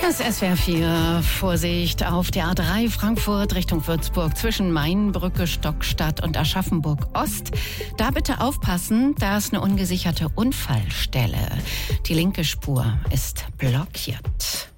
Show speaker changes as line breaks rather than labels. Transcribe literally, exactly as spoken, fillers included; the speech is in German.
Das S W R vier, Vorsicht auf der A drei Frankfurt Richtung Würzburg zwischen Mainbrücke, Stockstadt und Aschaffenburg Ost. Da bitte aufpassen, da ist eine ungesicherte Unfallstelle. Die linke Spur ist blockiert.